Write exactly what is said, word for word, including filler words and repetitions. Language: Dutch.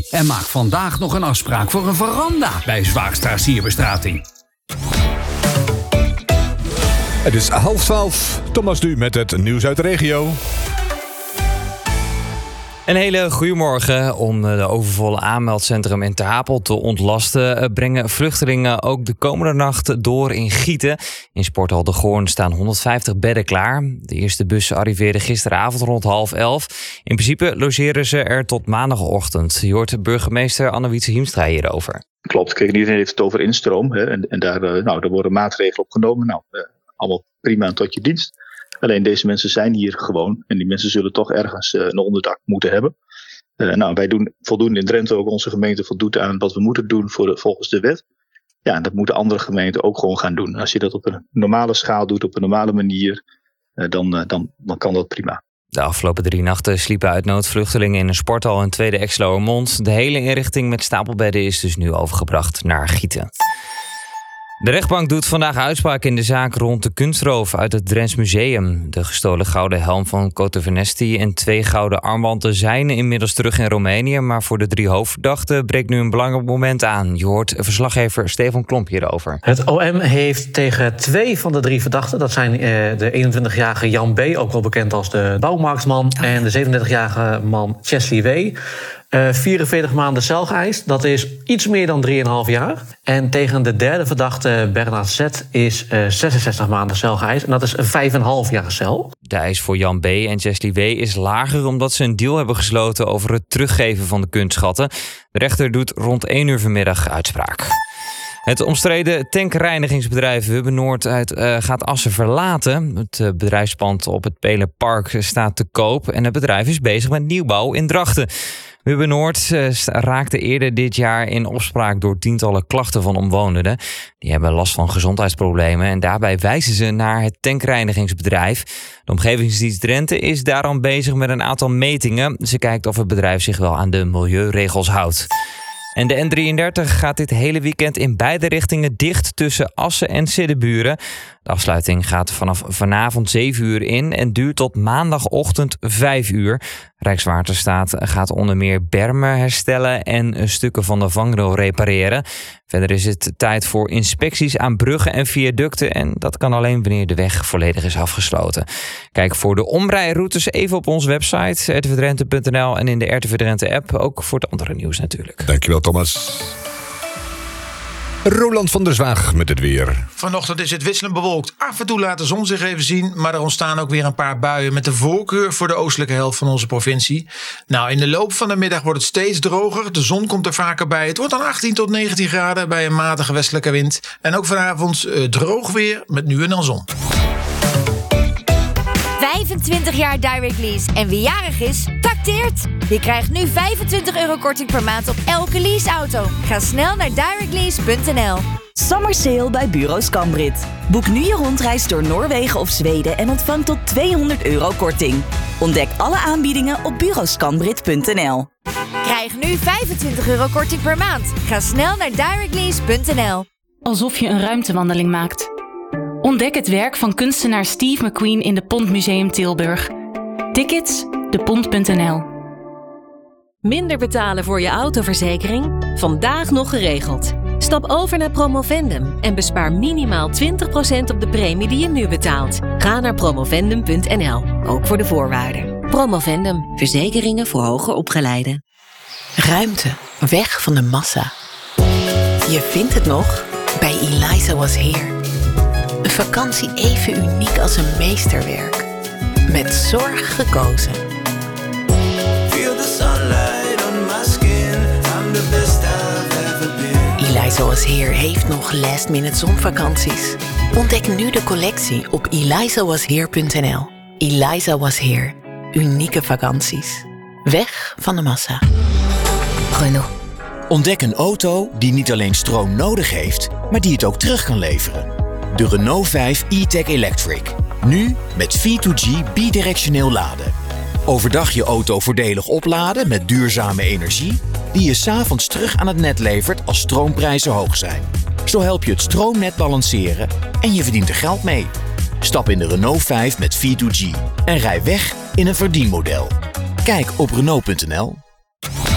En maak vandaag nog een afspraak voor een veranda bij Zwaagstra Sierbestrating. Het is half twaalf. Thomas Nu met het nieuws uit de regio. Een hele goeiemorgen. Om de overvolle aanmeldcentrum in Ter Apel te ontlasten brengen vluchtelingen ook de komende nacht door in Gieten. In Sporthal De Goorn staan honderdvijftig bedden klaar. De eerste bussen arriveerden gisteravond rond half elf. In principe logeren ze er tot maandagochtend. Je hoort burgemeester Anne-Wietse Hiemstra hierover. Klopt, kijk, iedereen heeft het over instroom. Hè, en en daar, nou, daar worden maatregelen op genomen. Nou, uh, allemaal prima tot je dienst. Alleen deze mensen zijn hier gewoon. En die mensen zullen toch ergens uh, een onderdak moeten hebben. Uh, nou, wij doen voldoende in Drenthe, ook onze gemeente voldoet aan wat we moeten doen voor de, volgens de wet. Ja, en dat moeten andere gemeenten ook gewoon gaan doen. Als je dat op een normale schaal doet, op een normale manier, uh, dan, uh, dan, dan kan dat prima. De afgelopen drie nachten sliepen uit nood vluchtelingen in een sporthal in Tweede Exloërmond. De hele inrichting met stapelbedden is dus nu overgebracht naar Gieten. De rechtbank doet vandaag uitspraak in de zaak rond de kunstroof uit het Drents Museum. De gestolen gouden helm van Cotovernesti en twee gouden armbanden zijn inmiddels terug in Roemenië. Maar voor de drie hoofdverdachten breekt nu een belangrijk moment aan. Je hoort verslaggever Stefan Klomp hierover. Het O M heeft tegen twee van de drie verdachten, dat zijn uh, de eenentwintigjarige Jan B., ook wel bekend als de bouwmarktman, en de zevenendertigjarige man Chesley W., Uh, vierenveertig maanden cel geëist. Dat is iets meer dan drieënhalf jaar. En tegen de derde verdachte, Bernard Z., is uh, zesenzestig maanden cel geëist. En dat is een vijf en een half jaar cel. De eis voor Jan B. en Chesley W. is lager omdat ze een deal hebben gesloten over het teruggeven van de kunstschatten. De rechter doet rond één uur vanmiddag uitspraak. Het omstreden tankreinigingsbedrijf Hubbe-Noord uit uh, gaat Assen verlaten. Het uh, bedrijfspand op het Pelenpark staat te koop en het bedrijf is bezig met nieuwbouw in Drachten. Hubbe-Noord uh, raakte eerder dit jaar in opspraak door tientallen klachten van omwonenden. Die hebben last van gezondheidsproblemen en daarbij wijzen ze naar het tankreinigingsbedrijf. De Omgevingsdienst Drenthe is daarom bezig met een aantal metingen. Ze kijkt of het bedrijf zich wel aan de milieuregels houdt. En de N drieëndertig gaat dit hele weekend in beide richtingen dicht tussen Assen en Siddeburen. De afsluiting gaat vanaf vanavond zeven uur in en duurt tot maandagochtend vijf uur. Rijkswaterstaat gaat onder meer bermen herstellen en stukken van de vangrail repareren. Verder is het tijd voor inspecties aan bruggen en viaducten en dat kan alleen wanneer de weg volledig is afgesloten. Kijk voor de omrijroutes even op onze website r t v drenthe punt n l en in de R T V Drenthe app, ook voor het andere nieuws natuurlijk. Dankjewel Thomas. Roland van der Zwaag met het weer. Vanochtend is het wisselend bewolkt. Af en toe laat de zon zich even zien. Maar er ontstaan ook weer een paar buien met de voorkeur voor de oostelijke helft van onze provincie. Nou, in de loop van de middag wordt het steeds droger. De zon komt er vaker bij. Het wordt dan achttien tot negentien graden bij een matige westelijke wind. En ook vanavond uh, droog weer met nu en dan zon. vijfentwintig jaar Direct Lease en wie jarig is, tacteert. Je krijgt nu vijfentwintig euro korting per maand op elke leaseauto. Ga snel naar direct lease punt n l. Summer Sale bij Bureau Scambrit. Boek nu je rondreis door Noorwegen of Zweden en ontvang tot tweehonderd euro korting. Ontdek alle aanbiedingen op bureau scambrit punt n l. Krijg nu vijfentwintig euro korting per maand. Ga snel naar direct lease punt n l. Alsof je een ruimtewandeling maakt. Ontdek het werk van kunstenaar Steve McQueen in de Pont Museum Tilburg. Tickets, de pont punt n l. Minder betalen voor je autoverzekering? Vandaag nog geregeld. Stap over naar Promovendum en bespaar minimaal twintig procent op de premie die je nu betaalt. Ga naar promovendum punt n l, ook voor de voorwaarden. Promovendum, verzekeringen voor hoger opgeleiden. Ruimte, weg van de massa. Je vindt het nog? Bij Eliza Was Here. Een vakantie even uniek als een meesterwerk. Met zorg gekozen. Feel the sunlight on my skin. I'm the best I've ever been. Eliza Was Here heeft nog last minute zonvakanties. Ontdek nu de collectie op eliza was here punt n l. Eliza Was Here. Unieke vakanties. Weg van de massa. Renault. Ontdek een auto die niet alleen stroom nodig heeft, maar die het ook terug kan leveren. De Renault vijf e-tech Electric. Nu met V twee G bidirectioneel laden. Overdag je auto voordelig opladen met duurzame energie, die je 's avonds terug aan het net levert als stroomprijzen hoog zijn. Zo help je het stroomnet balanceren en je verdient er geld mee. Stap in de Renault vijf met V twee G en rij weg in een verdienmodel. Kijk op Renault punt n l.